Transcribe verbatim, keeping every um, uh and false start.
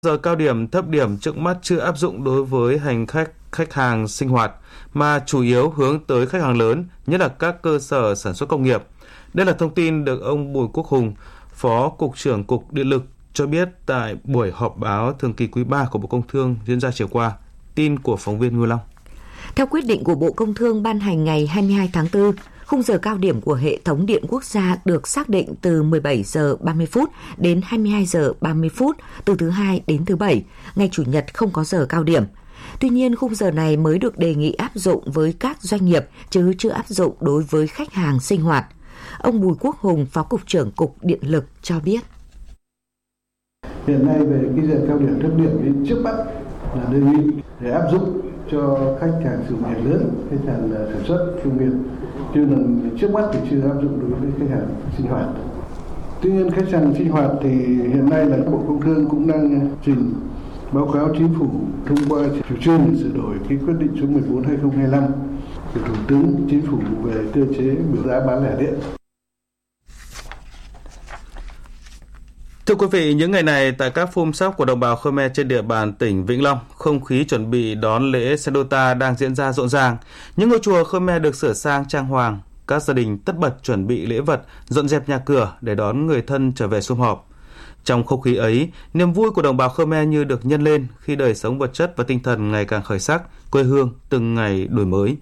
Giờ cao điểm thấp điểm trước mắt chưa áp dụng đối với hành khách, khách hàng sinh hoạt, mà chủ yếu hướng tới khách hàng lớn, nhất là các cơ sở sản xuất công nghiệp. Đây là thông tin được ông Bùi Quốc Hùng, Phó Cục trưởng Cục Điện lực cho biết tại buổi họp báo thường kỳ quý ba của Bộ Công Thương diễn ra chiều qua. Tin của phóng viên Ngô Long. Theo quyết định của Bộ Công Thương ban hành ngày hai mươi hai tháng tư, khung giờ cao điểm của hệ thống điện quốc gia được xác định từ mười bảy giờ ba mươi phút đến hai mươi hai giờ ba mươi phút từ thứ hai đến thứ bảy, ngày Chủ nhật không có giờ cao điểm. Tuy nhiên, khung giờ này mới được đề nghị áp dụng với các doanh nghiệp chứ chưa áp dụng đối với khách hàng sinh hoạt. Ông Bùi Quốc Hùng, Phó Cục trưởng Cục Điện lực cho biết. Hiện nay về cái giờ cao điểm thấp điểm thì trước mắt là đề nghị để áp dụng cho khách hàng sử dụng điện lớn, khách hàng sản xuất công nghiệp, chứ là trước mắt thì chưa áp dụng đối với khách hàng sinh hoạt. Tuy nhiên khách hàng sinh hoạt thì hiện nay là Bộ Công Thương cũng đang trình báo cáo Chính phủ thông qua chủ trương để sửa đổi cái quyết định số mười bốn trên hai nghìn không trăm hai mươi lăm của Thủ tướng Chính phủ về cơ chế biểu giá bán lẻ điện. Thưa quý vị, những ngày này tại các phum sóc của đồng bào Khmer trên địa bàn tỉnh Vĩnh Long, không khí chuẩn bị đón lễ Sendota đang diễn ra rộn ràng. Những ngôi chùa Khmer được sửa sang trang hoàng, các gia đình tất bật chuẩn bị lễ vật, dọn dẹp nhà cửa để đón người thân trở về sum họp. Trong không khí ấy, niềm vui của đồng bào Khmer như được nhân lên khi đời sống vật chất và tinh thần ngày càng khởi sắc, quê hương từng ngày đổi mới.